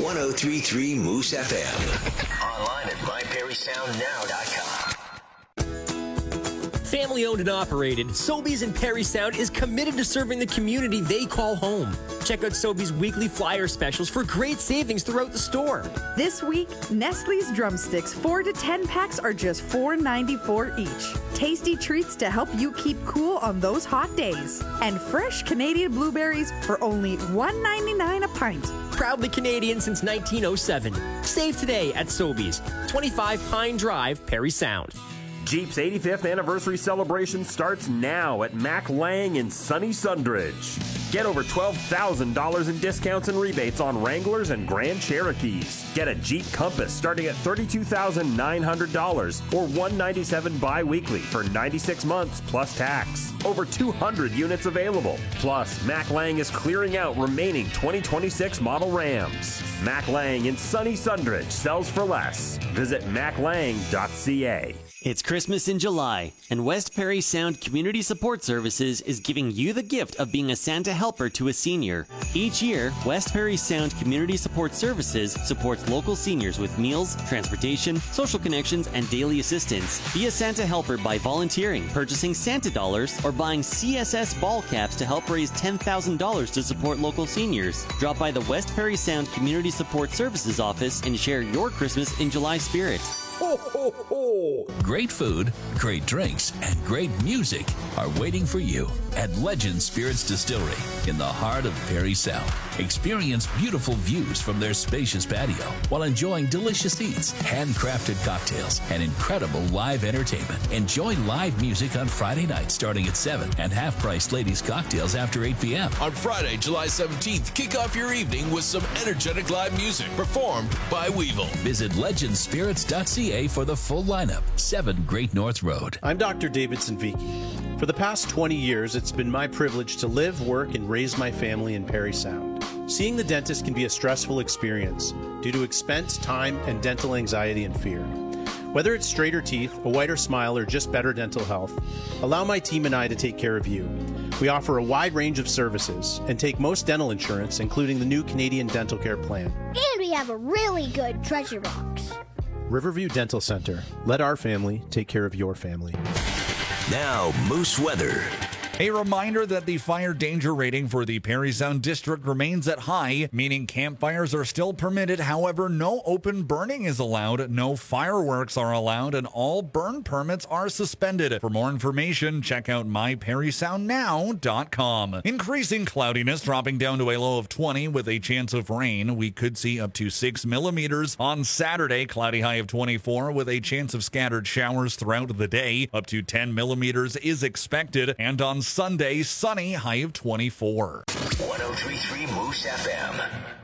1033 Moose FM. Online at myperrysoundnow.com. Family owned and operated, Sobeys in Perry Sound is committed to serving the community they call home. Check out Sobeys' weekly flyer specials for great savings throughout the store. This week, Nestle's drumsticks 4 to 10 packs are just $4.94 each. Tasty treats to help you keep cool on those hot days. And fresh Canadian blueberries for only $1.99 a pint. Proudly Canadian since 1907. Save today at Sobeys, 25 Pine Drive, Perry Sound. Jeep's 85th anniversary celebration starts now at Mac Lang in sunny Sundridge. Get over $12,000 in discounts and rebates on Wranglers and Grand Cherokees. Get a Jeep Compass starting at $32,900 or $197 bi-weekly for 96 months plus tax. Over 200 units available. Plus, Mac Lang is clearing out remaining 2026 model Rams. Mac Lang in sunny Sundridge sells for less. Visit maclang.ca. It's Christmas in July, and West Perry Sound Community Support Services is giving you the gift of being a Santa helper to a senior. Each year, West Perry Sound Community Support Services supports local seniors with meals, transportation, social connections, and daily assistance. Be a Santa helper by volunteering, purchasing Santa dollars, or buying CSS ball caps to help raise $10,000 to support local seniors. Drop by the West Perry Sound Community Support Services office and share your Christmas in July spirit. Ho, ho, ho. Great food, great drinks, and great music are waiting for you at Legend Spirits Distillery in the heart of Perry Sound. Experience beautiful views from their spacious patio while enjoying delicious eats, handcrafted cocktails, and incredible live entertainment. Enjoy live music on Friday night starting at 7 and half-price ladies' cocktails after 8 p.m. On Friday, July 17th, kick off your evening with some energetic live music performed by Weevil. Visit legendspirits.ca for the full lineup. 7 Great North Road. I'm Dr. David Sinvicki. For the past 20 years, it's been my privilege to live, work, and raise my family in Perry Sound. Seeing the dentist can be a stressful experience due to expense, time, and dental anxiety and fear. Whether it's straighter teeth, a whiter smile, or just better dental health, allow my team and I to take care of you. We offer a wide range of services and take most dental insurance, including the new Canadian Dental Care Plan. And we have a really good treasure box. Riverview Dental Center. Let our family take care of your family. Now, Moose Weather. A reminder that the fire danger rating for the Perry Sound District remains at high, meaning campfires are still permitted. However, no open burning is allowed, no fireworks are allowed, and all burn permits are suspended. For more information, check out myperrysoundnow.com. Increasing cloudiness, dropping down to a low of 20 with a chance of rain. We could see up to 6 millimeters. On Saturday, cloudy high of 24 with a chance of scattered showers throughout the day. Up to 10 millimeters is expected. And on Sunday, sunny, high of 24. 1033 Moose FM.